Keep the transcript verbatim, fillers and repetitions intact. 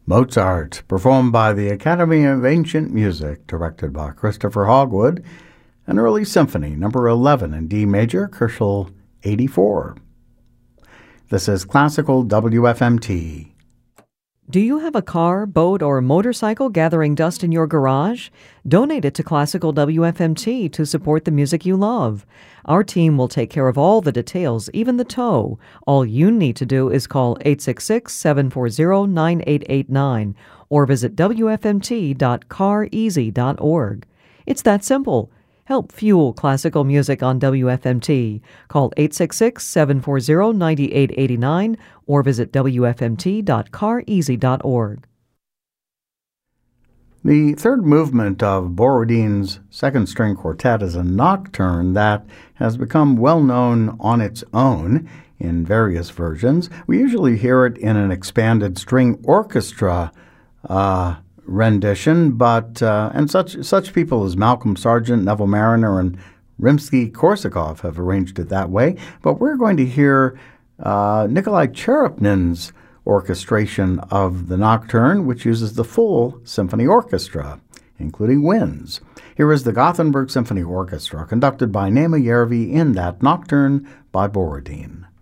Mozart, performed by the Academy of Ancient Music, directed by Christopher Hogwood, an early symphony, number eleven in D major, Köchel eighty-four. This is Classical W F M T. Do you have a car, boat, or motorcycle gathering dust in your garage? Donate it to Classical W F M T to support the music you love. Our team will take care of all the details, even the tow. All you need to do is call eight six six, seven four zero, nine eight eight nine or visit w f m t dot car easy dot org. It's that simple. Help fuel classical music on W F M T. Call eight six six, seven four zero, nine eight eight nine or visit w f m t dot car easy dot org. The third movement of Borodin's second string quartet is a nocturne that has become well known on its own in various versions. We usually hear it in an expanded string orchestra uh, rendition, but uh, and such such people as Malcolm Sargent, Neville Marriner, and Rimsky-Korsakov have arranged it that way. But we're going to hear uh, Nikolai Cherepnin's orchestration of the nocturne, which uses the full symphony orchestra, including winds. Here is the Gothenburg Symphony Orchestra, conducted by Nema Järvi in that nocturne by Borodin.